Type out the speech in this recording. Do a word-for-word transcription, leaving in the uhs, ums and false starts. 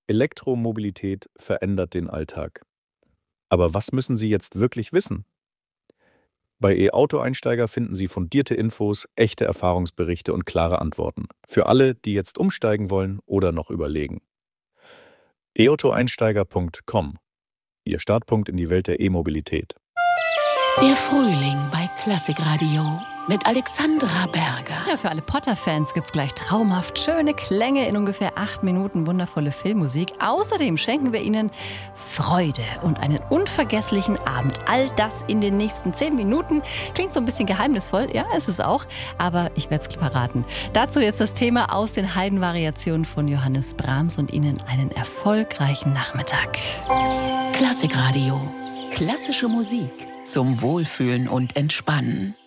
Elektromobilität verändert den Alltag. Aber was müssen Sie jetzt wirklich wissen? Bei E-Auto-Einsteiger finden Sie fundierte Infos, echte Erfahrungsberichte und klare Antworten. Für alle, die jetzt umsteigen wollen oder noch überlegen. e auto einsteiger punkt com. Ihr Startpunkt in die Welt der E-Mobilität. Der Frühling bei Klassikradio mit Alexandra Berger. Ja, für alle Potter-Fans gibt's gleich traumhaft schöne Klänge in ungefähr acht Minuten wundervolle Filmmusik. Außerdem schenken wir Ihnen Freude und einen unvergesslichen Abend. All das in den nächsten zehn Minuten. Klingt so ein bisschen geheimnisvoll, ja, ist es auch, aber ich werde es verraten. Dazu jetzt das Thema aus den Haydn-Variationen von Johannes Brahms und Ihnen einen erfolgreichen Nachmittag. Klassikradio. Klassische Musik zum Wohlfühlen und Entspannen.